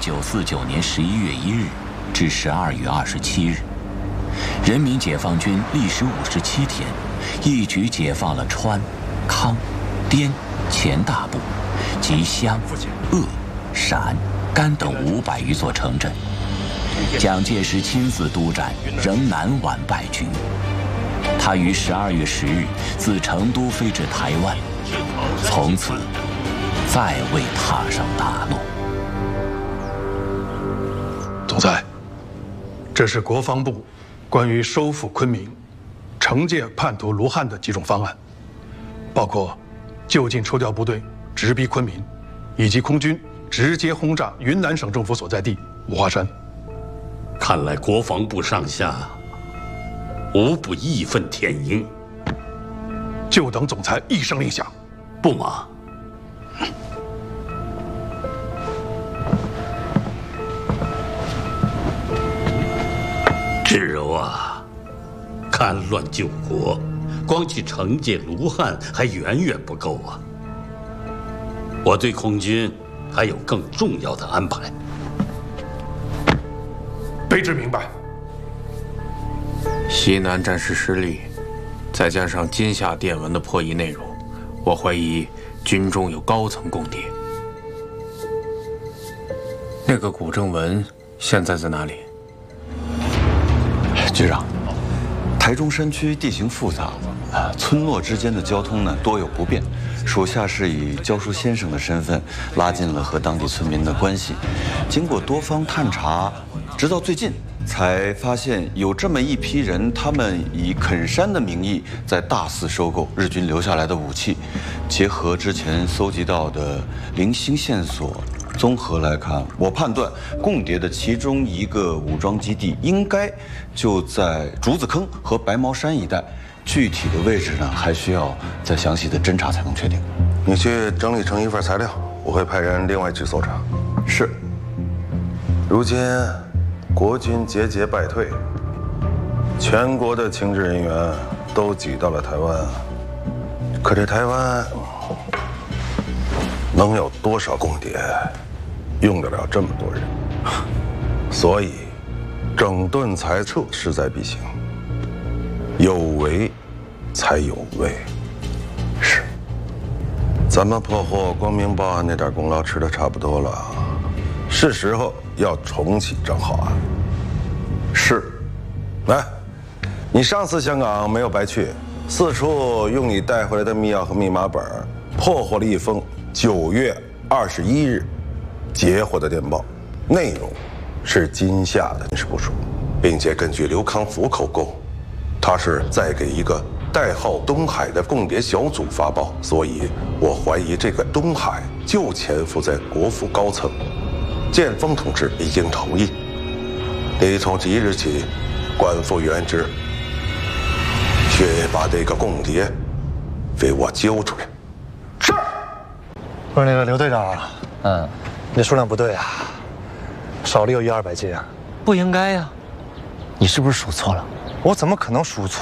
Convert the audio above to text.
1949年11月1日至12月27日，人民解放军历时57天，一举解放了川、康、滇前大部及湘、鄂、陕、甘等500余座城镇。蒋介石亲自督战，仍难挽败局。他于12月10日自成都飞至台湾，从此再未踏上大路。 总裁，这是国防部关于收复昆明、惩戒叛徒卢汉的几种方案，包括就近抽调部队直逼昆明，以及空军直接轰炸云南省政府所在地五华山。 看来国防部上下无不义愤填膺， 就等总裁一声令下。 不忙。志柔啊，戡乱救国，光去惩戒卢汉还远远不够啊！我对空军还有更重要的安排。 卑职明白。 西南战事失利，再加上今夏电文的破译内容，我怀疑军中有高层共谍。那个古正文现在在哪里？ 局长，台中山区地形复杂，村落之间的交通呢多有不便。属下是以教书先生的身份拉近了和当地村民的关系。经过多方探查，直到最近才发现有这么一批人，他们以垦山的名义在大肆收购日军留下来的武器。结合之前搜集到的零星线索，综合来看，我判断共谍的其中一个武装基地应该就在竹子坑和白毛山一带。具体的位置呢，还需要再详细的侦查才能确定。 你去整理成一份材料，我会派人另外去搜查。 是。 如今国军节节败退，全国的情治人员都挤到了台湾，可这台湾能有多少共谍用得了这么多人？所以整顿裁撤势在必行，有为才有位。是，咱们破获光明报案那点功劳吃得差不多了，是时候要重启账号案。是，来，你上次香港没有白去，四处用你带回来的密钥和密码本，破获了一封9月21日截获的电报，内容是今夏的军事部署，并且根据刘康福口供，他是在给一个代号东海的共谍小组发报，所以我怀疑这个东海就潜伏在国府高层。建锋同志已经同意，你从即日起官复原职，却把这个共谍给我揪出来。是。 不是那个刘队长，你数量不对啊，少了有100-200斤啊。 不应该呀，你是不是数错了？ 我怎么可能数错？